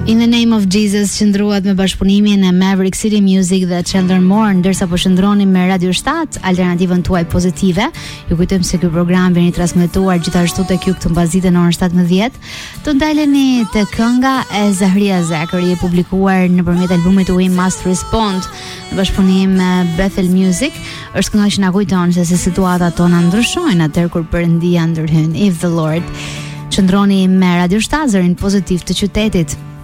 In the Name of Jesus qëndruat me bashkëpunimin e Maverick City Music dhe Chandler Moore, ndërsa po shëndroni me Radio 7, alternativën tuaj pozitive. Ju kujtojmë se ky program vjen i transmetuar gjithashtu tek ju këtu mbasditë në orën 17. Të ndaleni te kënga e Zahria Zakari e publikuar nëpërmjet albumit We Must Respond në bashkëpunim me Bethel Music. Është kënga që na kujton se situatat tona ndryshojnë atëherë kur Perëndia ndërhyn. If the Lord. Qëndroni me Radio 7, zërin pozitiv të qytetit.